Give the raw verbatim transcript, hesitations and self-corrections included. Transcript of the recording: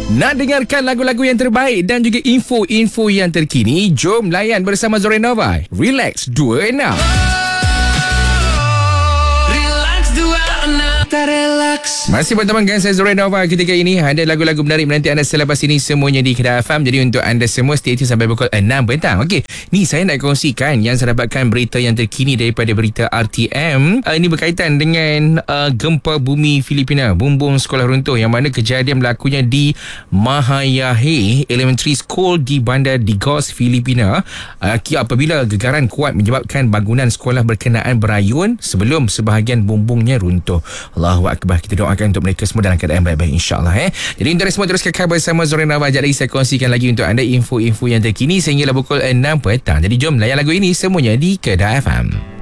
Nak dengarkan lagu-lagu yang terbaik dan juga info-info yang terkini? Jom layan bersama Zorenova. Relax dua enam. Masih berteman dengan saya Zorenova. Ketika ini ada lagu-lagu menarik menanti anda selepas ini semuanya di Kedah F M. Jadi untuk anda semua stay tune sampai pukul enam petang. Okey, ni saya nak kongsikan yang saya dapatkan berita yang terkini daripada berita R T M. Uh, ini berkaitan dengan uh, gempa bumi Filipina, bumbung sekolah runtuh, yang mana kejadian berlakunya di Mahayahe Elementary School di Bandar Digos, Filipina. Uh, apabila gegaran kuat menyebabkan bangunan sekolah berkenaan berayun sebelum sebahagian bumbungnya runtuh. Allahu Akbar. Kita doakan untuk mereka semua dalam keadaan baik-baik, insyaAllah. Eh. Jadi untuk semua terus kekal bersama Zorenova. Sekejap lagi saya kongsikan lagi untuk anda info-info yang terkini sehinggalah pukul enam petang. Jadi jom layan lagu ini semuanya di Kedah F M.